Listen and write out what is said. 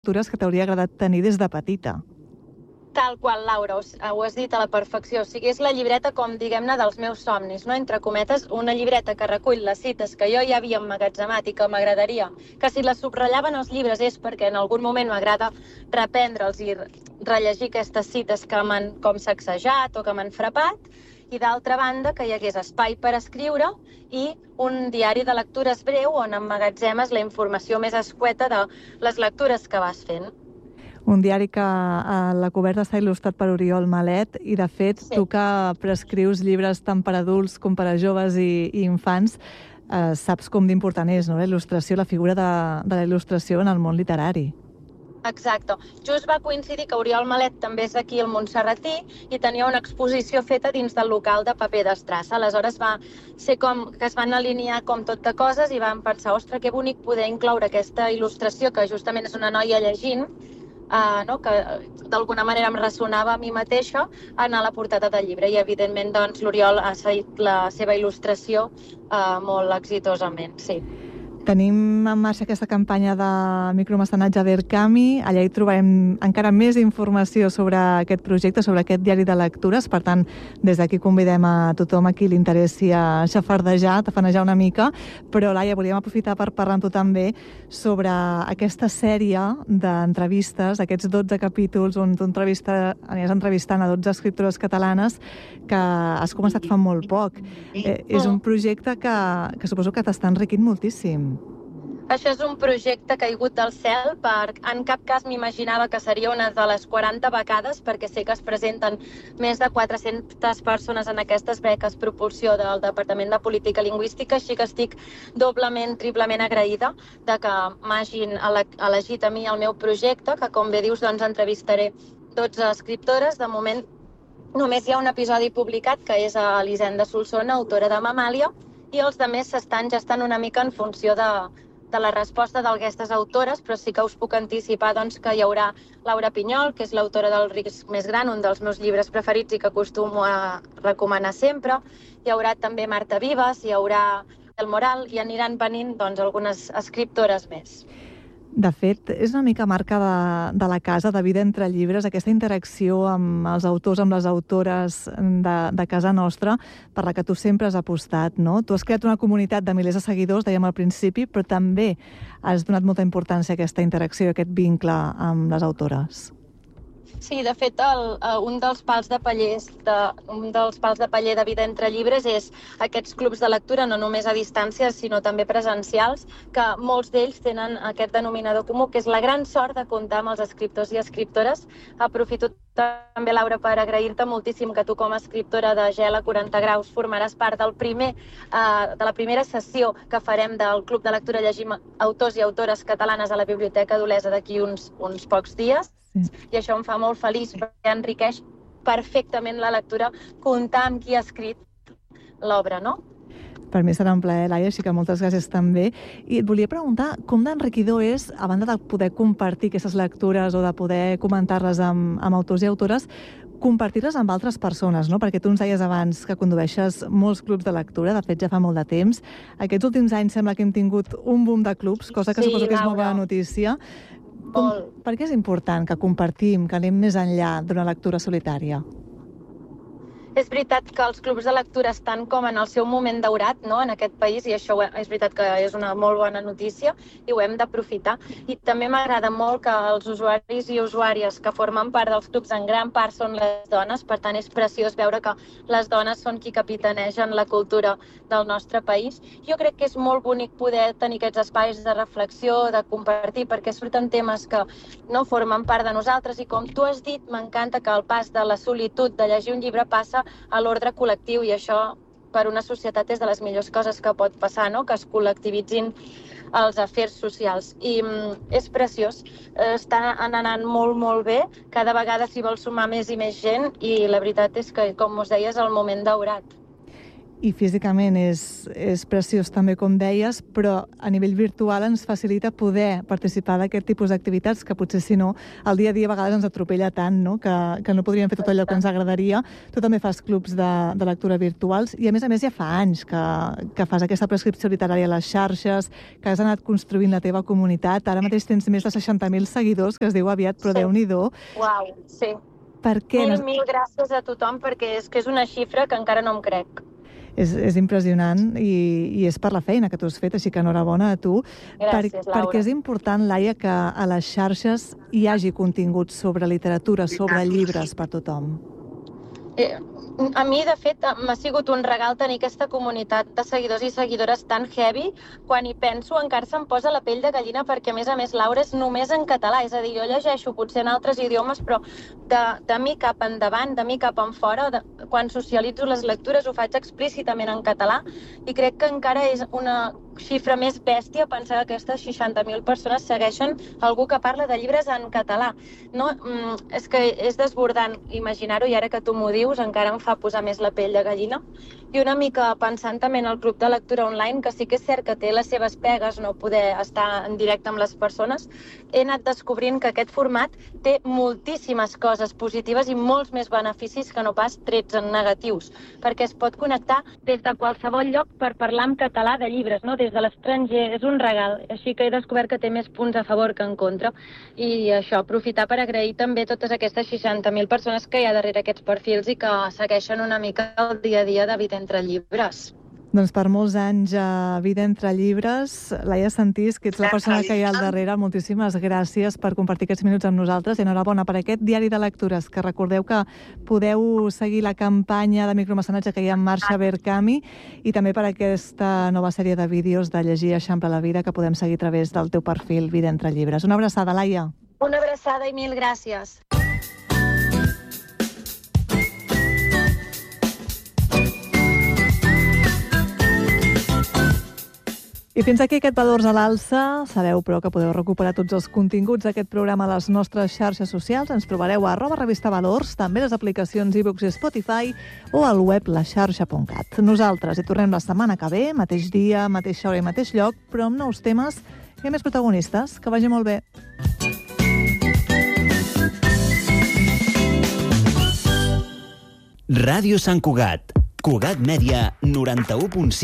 lectures que t'hauria agradat tenir des de petita. Tal qual, Laura, ho has dit a la perfecció. O sigui, és la llibreta, com diguem-ne, dels meus somnis, no? Entre cometes, una llibreta que recull les cites que jo ja havia emmagatzemat i que m'agradaria, que si les subratllaven els llibres és perquè en algun moment m'agrada reprendre'ls i rellegir aquestes cites que m'han com sacsejat o que m'han frapat, i d'altra banda que hi hagués espai per escriure i un diari de lectures breu on emmagatzemes la informació més escueta de les lectures que vas fent. Un diari que a la coberta està il·lustrat per Oriol Malet i, de fet, Sí. tu que prescrius llibres tant per adults com per a joves i infants, saps com d'important és, no?, la il·lustració, la figura de la il·lustració en el món literari. Exacte. Just va coincidir que Oriol Malet també és aquí al Montserratí i tenia una exposició feta dins del local de paper d'estrassa. Aleshores va ser com que es van alinear com tot de coses i vam pensar, ostres, que bonic poder incloure aquesta il·lustració, que justament és una noia llegint, no? Que d'alguna manera em ressonava a mi mateixa, anar a la portada del llibre. I, evidentment, doncs, l'Oriol ha seguit la seva il·lustració molt exitosament, sí. Tenim en marxa aquesta campanya de micromecenatge d'Erkami. Allà hi trobarem encara més informació sobre aquest projecte, sobre aquest diari de lectures. Per tant, des d'aquí convidem a tothom a qui li interessi a xafardejar, tafanejar una mica. Però, Laia, volíem aprofitar per parlar amb tu també sobre aquesta sèrie d'entrevistes, aquests 12 capítols on tu aniràs entrevistant a 12 escriptores catalanes que has començat fa molt poc. És un projecte que suposo que t'està enriquint moltíssim. Això és un projecte caigut del cel, en cap cas m'imaginava que seria una de les 40 becades, perquè sé que es presenten més de 400 persones en aquestes beques propulsió del Departament de Política Lingüística, així que estic doblement, triplement agraïda de que m'hagin elegit a mi el meu projecte, que com bé dius, doncs entrevistaré 12 escriptores. De moment només hi ha un episodi publicat, que és a Elisenda Solsona, autora de Mamàlia, i els altres s'estan gestant una mica en funció de la resposta d'aquestes autores, però sí que us puc anticipar doncs, que hi haurà Laura Pinyol, que és l'autora del Risc més gran, un dels meus llibres preferits i que acostumo a recomanar sempre. Hi haurà també Marta Vives, hi haurà El Moral, i aniran venint doncs, algunes escriptores més. De fet, és una mica marca de la casa, de Vida entre llibres, aquesta interacció amb els autors, amb les autores de casa nostra, per la que tu sempre has apostat, no? Tu has creat una comunitat de milers de seguidors, dèiem al principi, però també has donat molta importància a aquesta interacció i aquest vincle amb les autores. Sí, de fet, un dels pals de paller de Vida entre llibres és aquests clubs de lectura, no només a distància, sinó també presencials, que molts d'ells tenen aquest denominador comú, que és la gran sort de comptar amb els escriptors i escriptores. Aprofito també, Laura, per agrair-te moltíssim que tu, com a escriptora de Gel a 40 graus, formaràs part de la primera sessió que farem del Club de Lectura Llegim Autors i Autores Catalanes a la Biblioteca d'Olesa d'aquí uns pocs dies. Sí. I això em fa molt feliç, perquè enriqueix perfectament la lectura comptar amb qui ha escrit l'obra, no? Per mi serà un plaer, Laia, així que moltes gràcies també. I et volia preguntar com d'enriquidor és, a banda de poder compartir aquestes lectures o de poder comentar-les amb autors i autores, compartir-les amb altres persones, no? Perquè tu ens deies abans que condueixes molts clubs de lectura, de fet ja fa molt de temps. Aquests últims anys sembla que hem tingut un boom de clubs, cosa que suposo que és molt bona notícia. Per què és important que compartim, que anem més enllà d'una lectura solitària? És veritat que els clubs de lectura estan com en el seu moment daurat, no?, en aquest país, i això és veritat que és una molt bona notícia i ho hem d'aprofitar. I també m'agrada molt que els usuaris i usuàries que formen part dels clubs en gran part són les dones, per tant és preciós veure que les dones són qui capitanegen la cultura del nostre país. Jo crec que és molt bonic poder tenir aquests espais de reflexió, de compartir, perquè surten temes que no formen part de nosaltres i, com tu has dit, m'encanta que el pas de la solitud de llegir un llibre passa a l'ordre col·lectiu, i això per una societat és de les millors coses que pot passar, no?, que es col·lectivitzin els afers socials. I és preciós, està anant molt, molt bé, cada vegada s'hi vol sumar més i més gent, i la veritat és que, com us deia, és el moment daurat. i físicament és preciós també, com deies, però a nivell virtual ens facilita poder participar d'aquest tipus d'activitats que potser, si no, el dia a dia a vegades ens atropella tant, no? Que no podríem fer tot allò que ens agradaria. Tu també fas clubs de lectura virtuals i, a més, ja fa anys que fas aquesta prescripció literària a les xarxes, que has anat construint la teva comunitat. Ara mateix tens més de 60.000 seguidors, que es diu aviat, però Déu-n'hi-do. Uau, sí. Per què? Mil gràcies a tothom, perquè és que és una xifra que encara no em crec. És impressionant i és per la feina que tu has fet, així que enhorabona a tu. Gràcies, Laura. Perquè és important, Laia, que a les xarxes hi hagi contingut sobre literatura, sobre llibres per tothom. A mi, de fet, m'ha sigut un regal tenir aquesta comunitat de seguidors i seguidores tan heavy. Quan hi penso, encara se'm posa la pell de gallina perquè, a més, Laura, és només en català. És a dir, jo llegeixo potser en altres idiomes, però de mi cap endavant, de mi cap enfora, quan socialitzo les lectures ho faig explícitament en català i crec que encara és una xifra més bèstia pensar que aquestes 60.000 persones segueixen algú que parla de llibres en català. No? És que és desbordant imaginar-ho i ara que tu m'ho dius encara em fa posar més la pell de gallina. I una mica pensant també en el club de lectura online, que sí que és cert que té les seves pegues no poder estar en directe amb les persones, he anat descobrint que aquest format té moltíssimes coses positives i molts més beneficis que no pas trets en negatius, perquè es pot connectar des de qualsevol lloc per parlar en català de llibres, no? Des de l'estranger, és un regal, així que he descobert que té més punts a favor que en contra. I això, aprofitar per agrair també totes aquestes 60.000 persones que hi ha darrere aquests perfils i que segueixen una mica el dia a dia de Vida entre llibres. Doncs per molts anys a Vida entre llibres, Laia Sentís, que ets la persona que hi ha al darrere, moltíssimes gràcies per compartir aquests minuts amb nosaltres i enhorabona per aquest diari de lectures, que recordeu que podeu seguir la campanya de micromecenatge que hi ha en marxa a Verkami i també per aquesta nova sèrie de vídeos de Llegir eixampla la vida que podem seguir a través del teu perfil Vida entre llibres. Una abraçada, Laia. Una abraçada i mil gràcies. I fins aquí aquest Valors a l'Alça. Sabeu, però, que podeu recuperar tots els continguts d'aquest programa a les nostres xarxes socials. Ens trobareu a @revistavalors, també les aplicacions iVoox i Spotify o al web laxarxa.cat. Nosaltres hi tornem la setmana que ve, mateix dia, mateixa hora i mateix lloc, però amb nous temes i a més protagonistes. Que vagi molt bé. Ràdio Sant Cugat. Cugat Mèdia, 91.5.